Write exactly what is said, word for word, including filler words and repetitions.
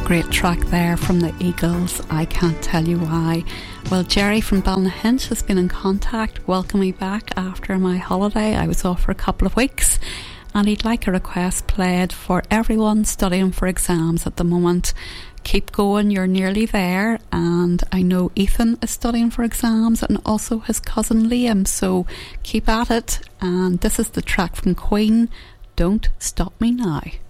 Great track there from the Eagles, I Can't Tell You Why. Well, Jerry from Balnahinch has been in contact, welcoming me back after my holiday. I was off for a couple of weeks, and he'd like a request played for everyone studying for exams at the moment. Keep going, you're nearly there. And I know Ethan is studying for exams, and also his cousin Liam, so keep at it. And this is the track from Queen, Don't Stop Me Now.